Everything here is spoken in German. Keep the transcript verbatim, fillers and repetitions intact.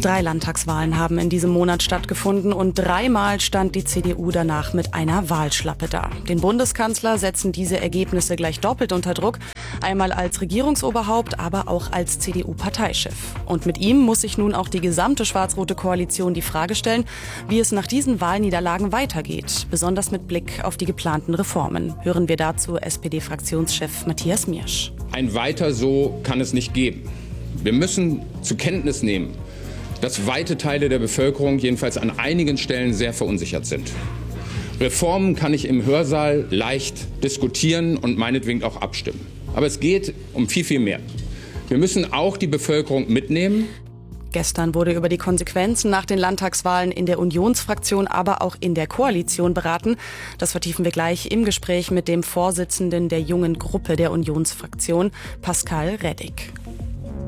Drei Landtagswahlen haben in diesem Monat stattgefunden und dreimal stand die C D U danach mit einer Wahlschlappe da. Den Bundeskanzler setzen diese Ergebnisse gleich doppelt unter Druck. Einmal als Regierungsoberhaupt, aber auch als C D U-Parteichef. Und mit ihm muss sich nun auch die gesamte schwarz-rote Koalition die Frage stellen, wie es nach diesen Wahlniederlagen weitergeht. Besonders mit Blick auf die geplanten Reformen. Hören wir dazu S P D-Fraktionschef Matthias Miersch. Ein Weiter so kann es nicht geben. Wir müssen zur Kenntnis nehmen, dass weite Teile der Bevölkerung jedenfalls an einigen Stellen sehr verunsichert sind. Reformen kann ich im Hörsaal leicht diskutieren und meinetwegen auch abstimmen. Aber es geht um viel, viel mehr. Wir müssen auch die Bevölkerung mitnehmen. Gestern wurde über die Konsequenzen nach den Landtagswahlen in der Unionsfraktion, aber auch in der Koalition beraten. Das vertiefen wir gleich im Gespräch mit dem Vorsitzenden der jungen Gruppe der Unionsfraktion, Pascal Reddig.